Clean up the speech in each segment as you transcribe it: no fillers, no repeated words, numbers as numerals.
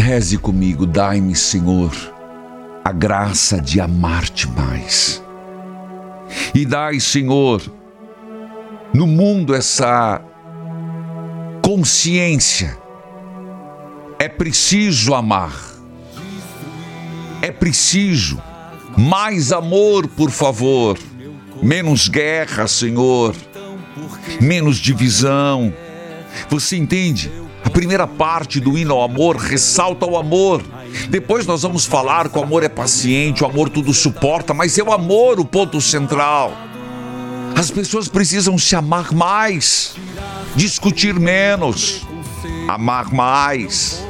Reze comigo: dai-me, Senhor, a graça de amar-te mais. E dai, Senhor, no mundo essa consciência. É preciso amar. É preciso mais amor, por favor. Menos guerra, Senhor. Menos divisão. Você entende? A primeira parte do hino ao amor ressalta o amor. Depois nós vamos falar que o amor é paciente, o amor tudo suporta, mas é o amor o ponto central. As pessoas precisam se amar mais, discutir menos, amar mais.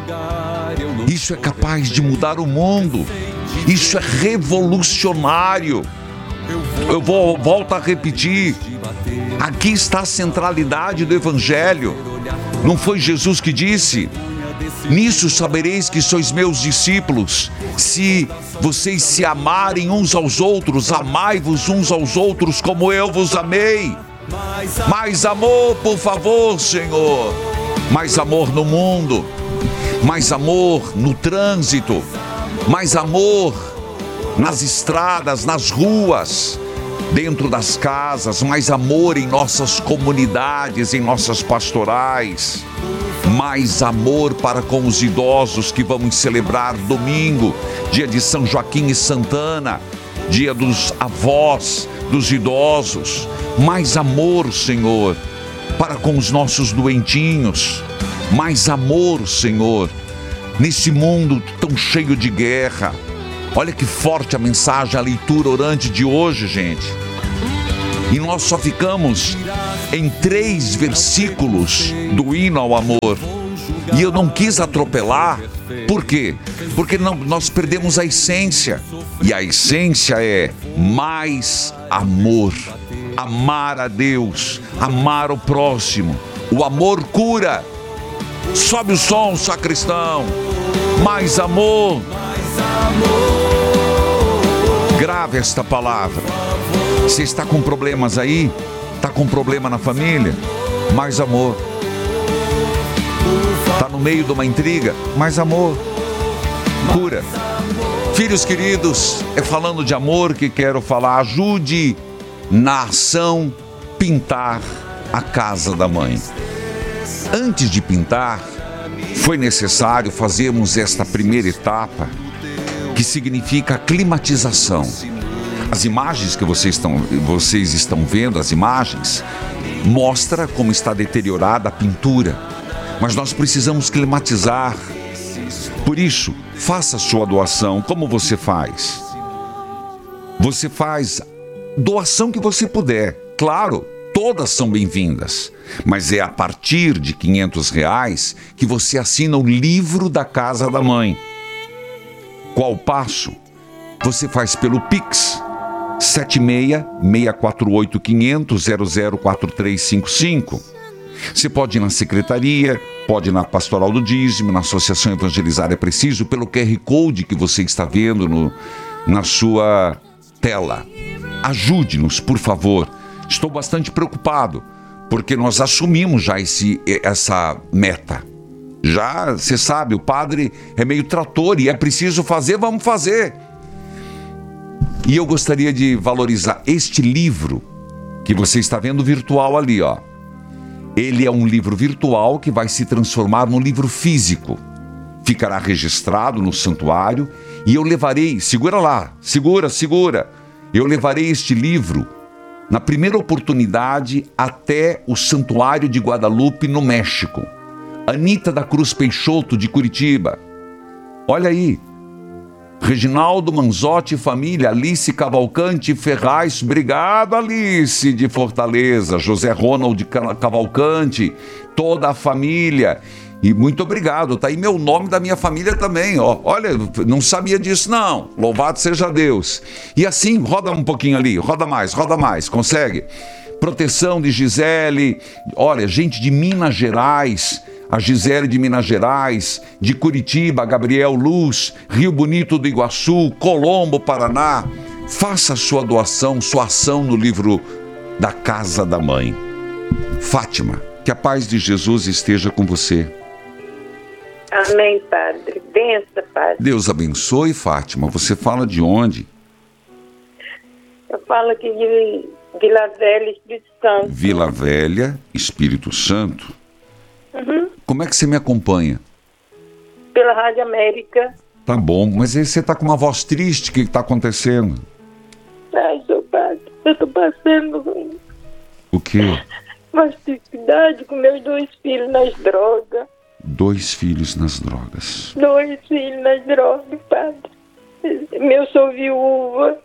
Isso é capaz de mudar o mundo. Isso é revolucionário. Eu volto a repetir. Aqui está a centralidade do Evangelho. Não foi Jesus que disse: nisso sabereis que sois meus discípulos, se vocês se amarem uns aos outros. Amai-vos uns aos outros como eu vos amei. Mais amor, por favor, Senhor. Mais amor no mundo. Mais amor no trânsito. Mais amor nas estradas, nas ruas, dentro das casas. Mais amor em nossas comunidades, em nossas pastorais. Mais amor para com os idosos que vamos celebrar domingo, dia de São Joaquim e Santana, dia dos avós, dos idosos. Mais amor, Senhor, para com os nossos doentinhos. Mais amor, Senhor, nesse mundo tão cheio de guerra. Olha que forte a mensagem, a leitura orante de hoje, gente. E nós só ficamos em 3 versículos do hino ao amor. E eu não quis atropelar. Por quê? Porque nós perdemos a essência. E a essência é mais amor. Amar a Deus, amar o próximo. O amor cura. Sobe o som, sacristão. Mais amor. Grave esta palavra. Você está com problemas aí? Está com problema na família? Mais amor. Está no meio de uma intriga? Mais amor. Cura. Filhos queridos, é falando de amor que quero falar. Ajude na ação pintar a casa da mãe. Antes de pintar, foi necessário fazermos esta primeira etapa, que significa a climatização. As imagens que vocês estão vendo, as imagens, mostra como está deteriorada a pintura. Mas nós precisamos climatizar. Por isso, faça a sua doação. Como você faz? Você faz doação que você puder. Claro, todas são bem-vindas. Mas é a partir de R$500 que você assina o livro da Casa da Mãe. Qual passo? Você faz pelo Pix 76-648-500-004355. Você pode ir na secretaria, pode ir na Pastoral do Dízimo, na Associação Evangelizar é Preciso, pelo QR Code que você está vendo na sua tela. Ajude-nos, por favor. Estou bastante preocupado, porque nós assumimos já essa meta. Já, você sabe, o padre é meio trator e é preciso fazer, vamos fazer. E eu gostaria de valorizar este livro que você está vendo virtual ali, ó. Ele é um livro virtual que vai se transformar num livro físico. Ficará registrado no santuário e eu levarei, segura lá, segura. Eu levarei este livro na primeira oportunidade até o Santuário de Guadalupe, no México. Anita da Cruz Peixoto, de Curitiba. Olha aí. Reginaldo Manzotti, família. Alice Cavalcante Ferraz. Obrigado, Alice, de Fortaleza. José Ronald Cavalcante. Toda a família. E muito obrigado. Tá aí meu nome da minha família também. Ó. Olha, não sabia disso, não. Louvado seja Deus. E assim, roda um pouquinho ali. Roda mais. Consegue? Proteção de Gisele. Olha, gente de Minas Gerais. A Gisele de Minas Gerais, de Curitiba, Gabriel Luz, Rio Bonito do Iguaçu, Colombo, Paraná. Faça a sua doação, sua ação no livro da Casa da Mãe. Fátima, que a paz de Jesus esteja com você. Amém, Padre. Bença, Padre. Deus abençoe, Fátima. Você fala de onde? Eu falo aqui de Vila Velha, Espírito Santo. Vila Velha, Espírito Santo. Como é que você me acompanha? Pela Rádio América. Tá bom, mas aí você tá com uma voz triste. O que tá acontecendo? Ai, seu Padre, eu tô passando O quê? uma dificuldade com meus 2 filhos nas drogas. 2 filhos nas drogas. 2 filhos nas drogas, Padre. Eu sou viúva.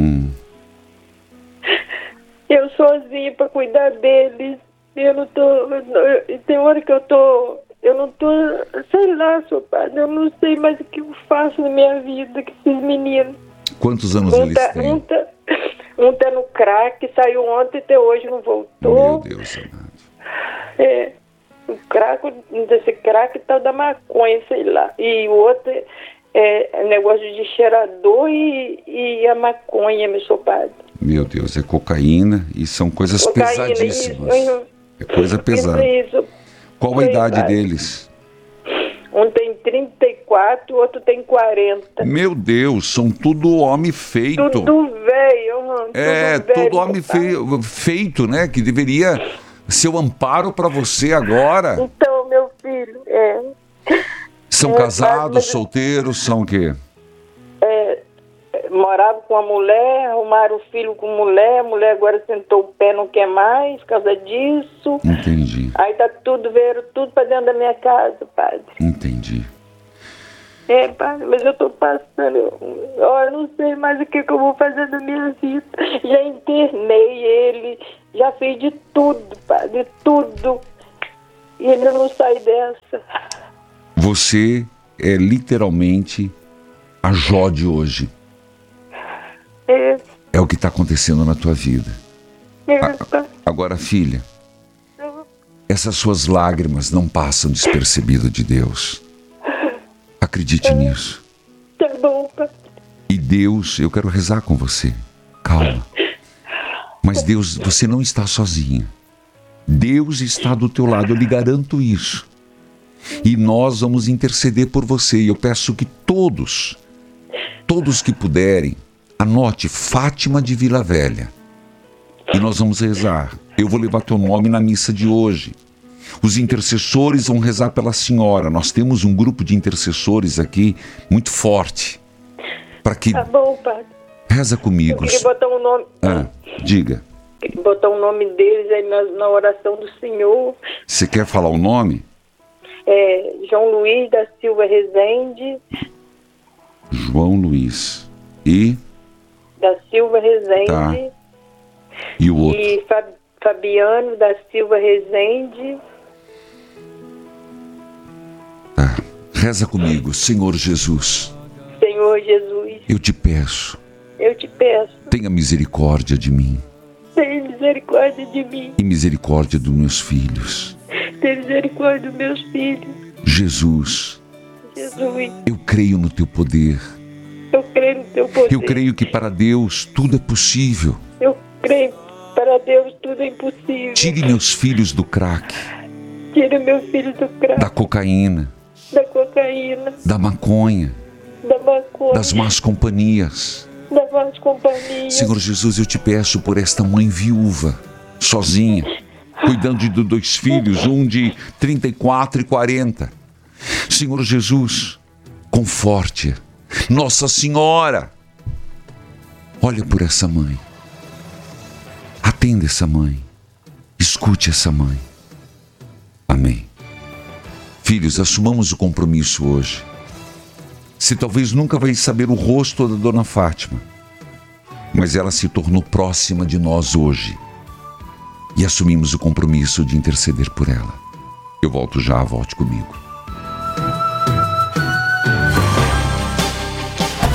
Eu sozinha para cuidar deles. Eu não tô. Tem hora que eu não tô. Sei lá, seu Padre. Eu não sei mais o que eu faço na minha vida com esses meninos. Quantos anos eles têm? Um tá no crack, saiu ontem, até hoje não voltou. Meu Deus amado. O crack, desse crack tá da maconha, sei lá. E o outro é negócio de cheirador e a maconha, meu seu Padre. Meu Deus, é cocaína e são coisas pesadíssimas. É coisa pesada. Isso. Qual a idade deles? Um tem 34, o outro tem 40. Meu Deus, são tudo homem feito. Tudo velho. Tudo homem feito, né? Que deveria ser o amparo para você agora. Então, meu filho, São casados, solteiros, são o quê? Morava com a mulher, arrumaram o filho com a mulher agora sentou o pé, não quer mais, por causa disso. Entendi. Aí vieram tudo pra dentro da minha casa, Padre. Entendi. Padre, mas eu tô passando, eu não sei mais o que eu vou fazer da minha vida. Já internei ele, já fiz de tudo, Padre, de tudo. E ele não sai dessa. Você é literalmente a Jó de hoje. É o que está acontecendo na tua vida. Agora, filha, essas suas lágrimas não passam despercebido de Deus. Acredite nisso. Tá bom, Pai. E Deus, eu quero rezar com você. Calma. Mas Deus, você não está sozinha. Deus está do teu lado, eu lhe garanto isso. E nós vamos interceder por você. E eu peço que todos que puderem, anote Fátima de Vila Velha. E nós vamos rezar. Eu vou levar teu nome na missa de hoje. Os intercessores vão rezar pela senhora. Nós temos um grupo de intercessores aqui muito forte. Para que... Tá bom, Padre. Reza comigo. Eu queria botar um nome. Diga. Queria botar o nome deles aí na oração do Senhor. Você quer falar o nome? João Luiz da Silva Rezende. João Luiz. E? Da Silva Rezende. Tá. E o outro? E Fabiano da Silva Rezende. Tá. Reza comigo, Senhor Jesus. Senhor Jesus. Eu te peço. Tenha misericórdia de mim. Tenha misericórdia de mim. E misericórdia dos meus filhos. Tenha misericórdia dos meus filhos. Jesus. Eu creio no teu poder. Eu creio no teu poder. Eu creio que para Deus tudo é possível. Eu creio que para Deus tudo é impossível. Tire meus filhos do crack. Tire meus filhos do crack. Da cocaína. Da maconha. Das más companhias. Senhor Jesus, eu te peço por esta mãe viúva, sozinha, cuidando de 2 filhos, um de 34 e 40. Senhor Jesus, conforte-a. Nossa Senhora, olha por essa mãe. Atenda essa mãe. Escute essa mãe. Amém. Filhos, assumamos o compromisso hoje. Você talvez nunca vai saber o rosto da Dona Fátima, mas ela se tornou próxima de nós hoje. E assumimos o compromisso de interceder por ela. Eu volto já, volte comigo.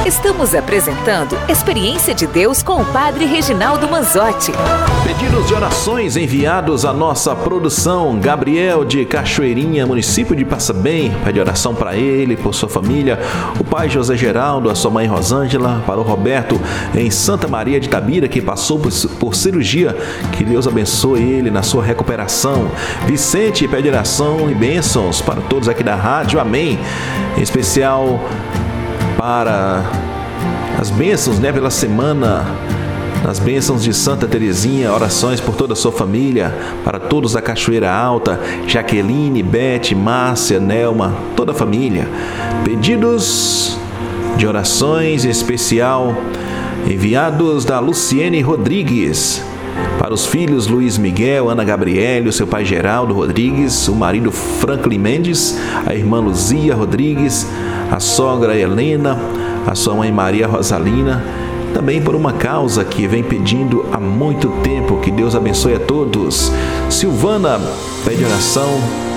Estamos apresentando Experiência de Deus com o Padre Reginaldo Manzotti. Pedidos de orações enviados à nossa produção. Gabriel de Cachoeirinha, município de Passabém, pede oração para ele, por sua família. O pai José Geraldo, a sua mãe Rosângela, para o Roberto em Santa Maria de Itabira, que passou por cirurgia. Que Deus abençoe ele na sua recuperação. Vicente pede oração e bênçãos para todos aqui da rádio. Amém. Em especial para as bênçãos, pela semana, as bênçãos de Santa Terezinha, orações por toda a sua família, para todos da Cachoeira Alta, Jaqueline, Beth, Márcia, Nelma, toda a família. Pedidos de orações em especial enviados da Luciene Rodrigues, para os filhos Luiz Miguel, Ana Gabriele, o seu pai Geraldo Rodrigues, o marido Franklin Mendes, a irmã Luzia Rodrigues, a sogra Helena, a sua mãe Maria Rosalina, também por uma causa que vem pedindo há muito tempo. Que Deus abençoe a todos. Silvana pede oração.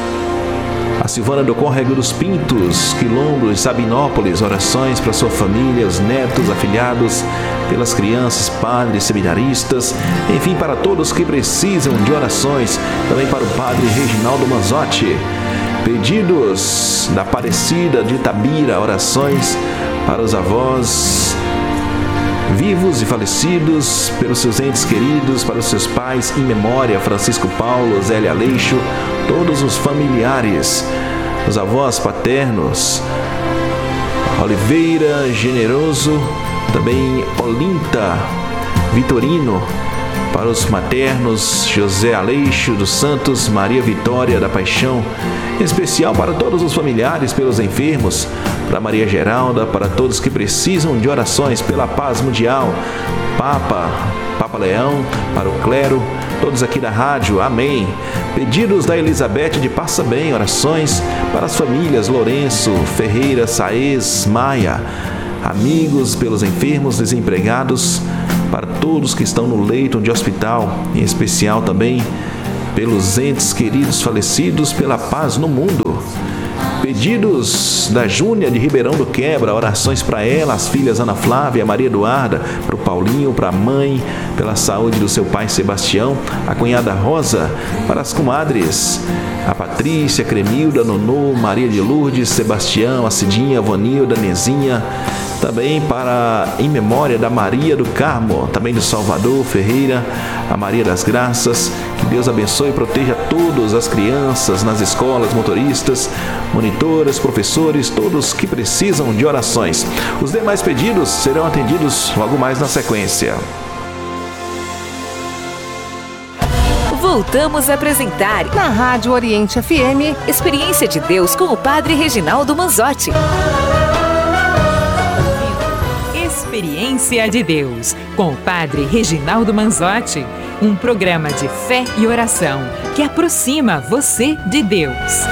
A Silvana do Córrego dos Pintos, Quilombo, Sabinópolis, orações para sua família, os netos, afilhados, pelas crianças, padres, seminaristas, enfim, para todos que precisam de orações, também para o Padre Reginaldo Manzotti. Pedidos da Aparecida de Itabira, orações para os avós vivos e falecidos, pelos seus entes queridos, para os seus pais em memória, Francisco Paulo, Zélia Aleixo, todos os familiares, os avós paternos, Oliveira Generoso, também Olinta Vitorino, para os maternos, José Aleixo dos Santos, Maria Vitória da Paixão, em especial para todos os familiares, pelos enfermos, para Maria Geralda, para todos que precisam de orações pela paz mundial, Papa Leão, para o clero, todos aqui da rádio, amém. Pedidos da Elizabeth de Passabém, orações para as famílias Lourenço, Ferreira, Saez, Maia, amigos pelos enfermos, desempregados, para todos que estão no leito de hospital, em especial também pelos entes queridos falecidos, pela paz no mundo. Pedidos da Júnia de Ribeirão do Quebra, orações para ela, as filhas Ana Flávia, Maria Eduarda, para o Paulinho, para a mãe, pela saúde do seu pai Sebastião, a cunhada Rosa, para as comadres, a Patrícia, Cremilda, Nonô, Maria de Lourdes, Sebastião, a Cidinha, a Vonilda, Nezinha, também para em memória da Maria do Carmo, também do Salvador Ferreira, a Maria das Graças. Que Deus abençoe e proteja todas as crianças nas escolas, motoristas, monitoras, professores, todos que precisam de orações. Os demais pedidos serão atendidos logo mais na sequência. Voltamos a apresentar na Rádio Oriente FM Experiência de Deus com o Padre Reginaldo Manzotti. Experiência de Deus com o Padre Reginaldo Manzotti, um programa de fé e oração que aproxima você de Deus.